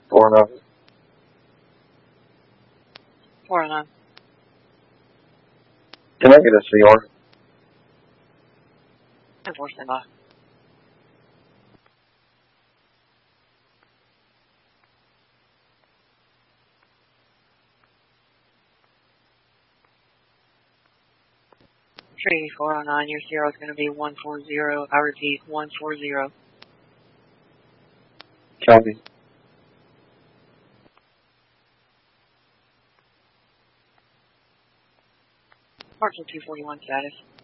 409. 409. Can I get a CR? 10-4, stand by. Tree 409, your zero is going to be 140. I repeat, 140. Copy. Parcel 241 status.